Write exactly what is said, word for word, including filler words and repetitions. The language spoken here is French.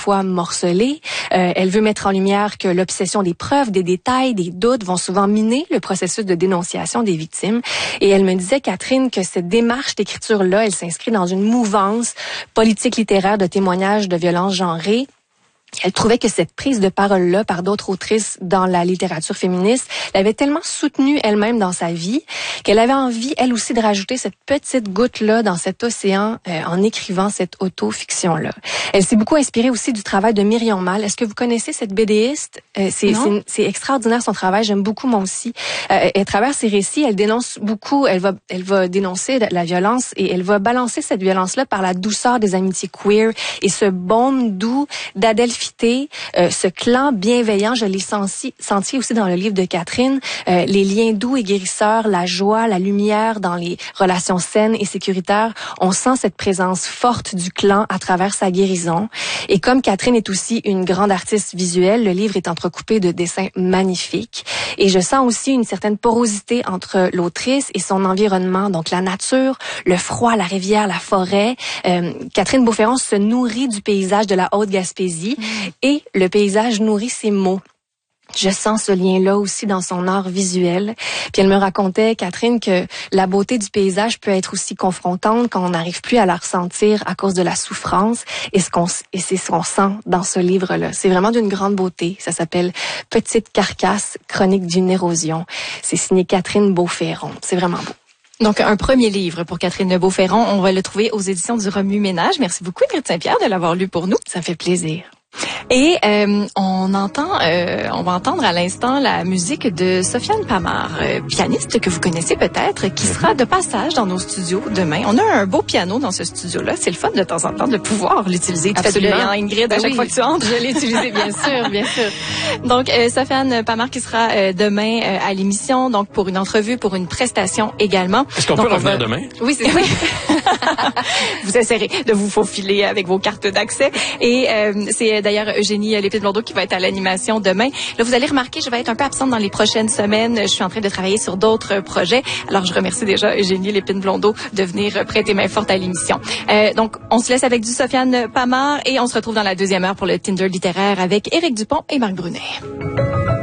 parfois morcelée. Euh, elle veut mettre en lumière que l'obsession des preuves, des détails, des doutes vont souvent miner le processus de dénonciation des victimes. Et elle me disait, Catherine, que cette démarche d'écriture-là, elle s'inscrit dans une mouvance politique littéraire de témoignages de violences genrées. Elle trouvait que cette prise de parole-là par d'autres autrices dans la littérature féministe l'avait tellement soutenue elle-même dans sa vie qu'elle avait envie, elle aussi, de rajouter cette petite goutte-là dans cet océan euh, en écrivant cette auto-fiction-là. Elle s'est beaucoup inspirée aussi du travail de Myriam Mal. Est-ce que vous connaissez cette BDiste? Euh, c'est, c'est, c'est extraordinaire son travail, j'aime beaucoup moi aussi. Euh, à travers ses récits, elle dénonce beaucoup, elle va, elle va dénoncer la violence et elle va balancer cette violence-là par la douceur des amitiés queer et ce baume doux d'Adelphi. Euh, ce clan bienveillant, je l'ai senti, senti aussi dans le livre de Catherine, euh, les liens doux et guérisseurs, la joie, la lumière dans les relations saines et sécuritaires. On sent cette présence forte du clan à travers sa guérison. Et comme Catherine est aussi une grande artiste visuelle, le livre est entrecoupé de dessins magnifiques. Et je sens aussi une certaine porosité entre l'autrice et son environnement, donc la nature, le froid, la rivière, la forêt. Euh, Catherine Beauferron se nourrit du paysage de la Haute-Gaspésie. Et le paysage nourrit ses mots. Je sens ce lien-là aussi dans son art visuel. Puis elle me racontait, Catherine, que la beauté du paysage peut être aussi confrontante quand on n'arrive plus à la ressentir à cause de la souffrance. Et, ce qu'on, et c'est ce qu'on sent dans ce livre-là. C'est vraiment d'une grande beauté. Ça s'appelle « Petite carcasse, chronique d'une érosion ». C'est signé Catherine Beauferron. C'est vraiment beau. Donc, un premier livre pour Catherine Beauferron. On va le trouver aux éditions du Remue-Ménage. Merci beaucoup, Ingrid Saint-Pierre, de l'avoir lu pour nous. Ça fait plaisir. Et euh, on entend, euh, on va entendre à l'instant la musique de Sofiane Pamar, euh, pianiste que vous connaissez peut-être, qui sera de passage dans nos studios demain. On a un beau piano dans ce studio-là. C'est le fun de temps en temps de pouvoir l'utiliser. Tu fais de l'œil, hein, Ingrid, à ben chaque oui, fois que tu entres. Je l'ai utilisé, bien sûr, bien sûr. Donc, euh, Sofiane Pamar qui sera euh, demain euh, à l'émission, donc pour une entrevue, pour une prestation également. Est-ce qu'on donc, peut on revenir va... demain? Oui, c'est oui. Vous essaierez de vous faufiler avec vos cartes d'accès. Et euh, c'est d'ailleurs Eugénie Lépine-Blondeau qui va être à l'animation demain. Là, vous allez remarquer, je vais être un peu absente dans les prochaines semaines. Je suis en train de travailler sur d'autres projets. Alors, je remercie déjà Eugénie Lépine-Blondeau de venir prêter main forte à l'émission. Euh, donc, on se laisse avec du Sofiane Pamar et on se retrouve dans la deuxième heure pour le Tinder littéraire avec Éric Dupont et Marc Brunet.